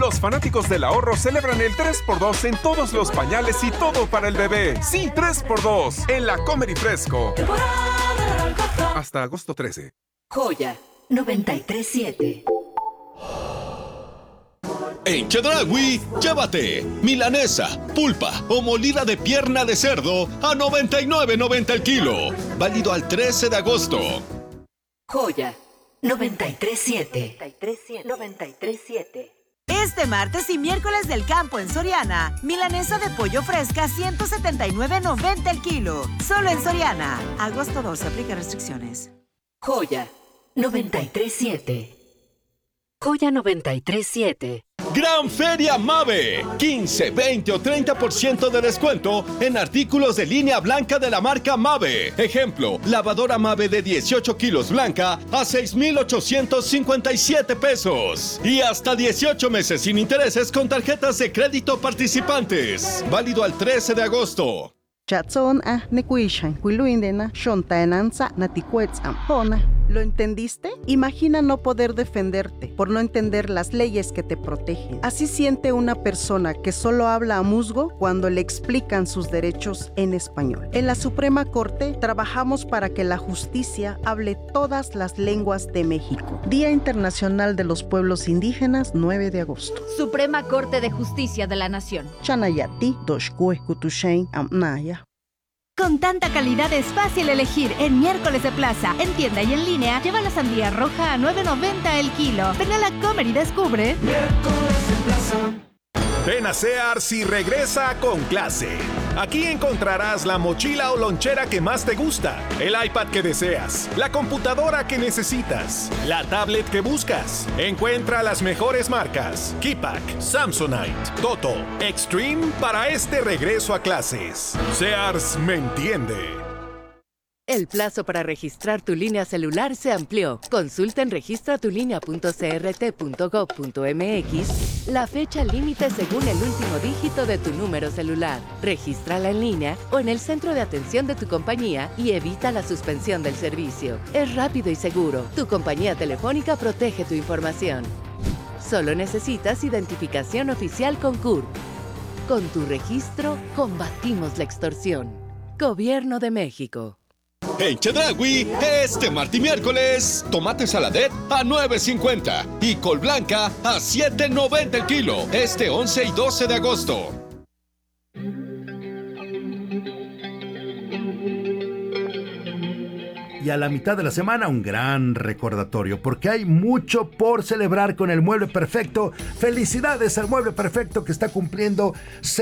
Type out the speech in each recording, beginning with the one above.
Los fanáticos del ahorro celebran el 3x2 en todos los pañales y todo para el bebé. Sí, 3x2 en la Comer y Fresco. Hasta agosto 13. Joya 93.7. En Chedraui, llévate milanesa, pulpa o molida de pierna de cerdo a $99.90 el kilo. Válido al 13 de agosto. Joya 93.7. 93.7. Este martes y miércoles del campo en Soriana, milanesa de pollo fresca $179.90 el kilo. Solo en Soriana. Agosto 12, aplica restricciones. Joya 93.7. Joya 93.7. Gran Feria Mave. 15, 20 o 30% de descuento en artículos de línea blanca de la marca Mave. Ejemplo, lavadora Mave de 18 kilos blanca a $6,857. Y hasta 18 meses sin intereses con tarjetas de crédito participantes. Válido al 13 de agosto. Chatson nekuishan kuiluindena shontaenanza naticuetz ampona. ¿Lo entendiste? Imagina no poder defenderte por no entender las leyes que te protegen. Así siente una persona que solo habla a musgo cuando le explican sus derechos en español. En la Suprema Corte trabajamos para que la justicia hable todas las lenguas de México. Día Internacional de los Pueblos Indígenas, 9 de agosto. Suprema Corte de Justicia de la Nación. Chanayati, Doshkue, Kutushain, Amnaya. Con tanta calidad es fácil elegir en Miércoles de Plaza. En tienda y en línea, lleva la sandía roja a $9.90 el kilo. Ven a la Comer y descubre. Miércoles de Plaza. Ven a Sears y regresa con clase. Aquí encontrarás la mochila o lonchera que más te gusta, el iPad que deseas, la computadora que necesitas, la tablet que buscas. Encuentra las mejores marcas: Keypack, Samsonite, Toto, Extreme para este regreso a clases. Sears me entiende. El plazo para registrar tu línea celular se amplió. Consulta en registratulinea.crt.gov.mx la fecha límite según el último dígito de tu número celular. Regístrala en línea o en el centro de atención de tu compañía y evita la suspensión del servicio. Es rápido y seguro. Tu compañía telefónica protege tu información. Solo necesitas identificación oficial con CURP. Con tu registro, combatimos la extorsión. Gobierno de México. En Chedraui, este martes y miércoles, tomate saladet a $9.50 y col blanca a $7.90 el kilo. Este 11 y 12 de agosto. Y a la mitad de la semana, un gran recordatorio, porque hay mucho por celebrar con el Mueble Perfecto. Felicidades al Mueble Perfecto, que está cumpliendo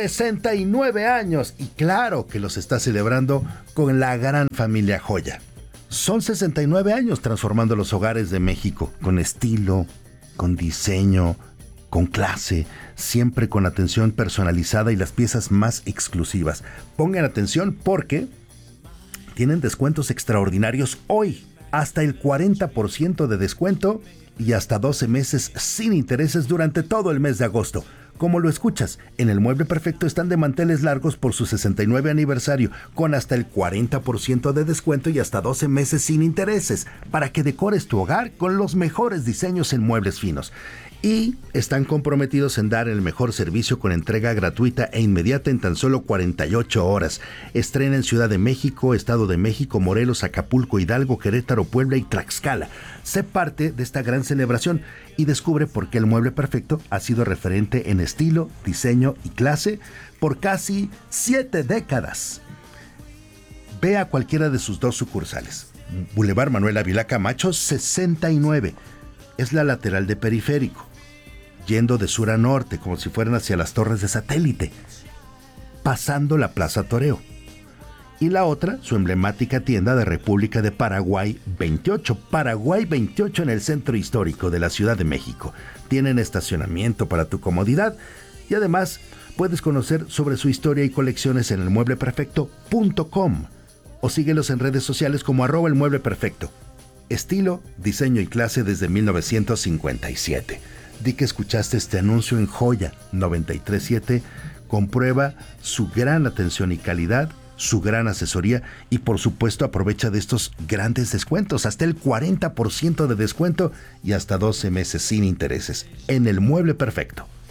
69 años. Y claro que los está celebrando con la gran familia Joya. Son 69 años transformando los hogares de México, con estilo, con diseño, con clase, siempre con atención personalizada y las piezas más exclusivas. Pongan atención porque tienen descuentos extraordinarios hoy, hasta el 40% de descuento y hasta 12 meses sin intereses durante todo el mes de agosto. Como lo escuchas, en el Mueble Perfecto están de manteles largos por su 69 aniversario, con hasta el 40% de descuento y hasta 12 meses sin intereses, para que decores tu hogar con los mejores diseños en muebles finos. Y están comprometidos en dar el mejor servicio con entrega gratuita e inmediata en tan solo 48 horas. Estrena en Ciudad de México, Estado de México, Morelos, Acapulco, Hidalgo, Querétaro, Puebla y Tlaxcala. Sé parte de esta gran celebración y descubre por qué el Mueble Perfecto ha sido referente en estilo, diseño y clase por casi 7 décadas. Ve a cualquiera de sus 2 sucursales. Boulevard Manuel Ávila Camacho, 69. Es la lateral de Periférico, yendo de sur a norte, como si fueran hacia las torres de Satélite, pasando la Plaza Toreo. Y la otra, su emblemática tienda de República de Paraguay 28. Paraguay 28 en el centro histórico de la Ciudad de México. Tienen estacionamiento para tu comodidad y además puedes conocer sobre su historia y colecciones en elmuebleperfecto.com o síguelos en redes sociales como @elmuebleperfecto. Estilo, diseño y clase desde 1957. Di que escuchaste este anuncio en Joya 93.7. Comprueba su gran atención y calidad, su gran asesoría y por supuesto aprovecha de estos grandes descuentos, hasta el 40% de descuento y hasta 12 meses sin intereses en el Mueble Perfecto.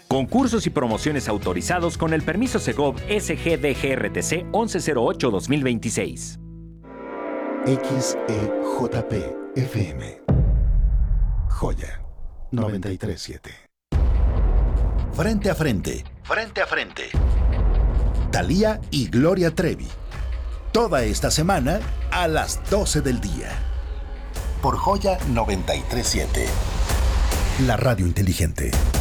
Concursos y promociones autorizados con el permiso Segov SGDGRTC 1108-2026. XEJP FM. Joya 93.7. Frente a frente. Frente a frente. Thalía y Gloria Trevi. Toda esta semana a las 12 del día. Por Joya 93.7. La radio inteligente.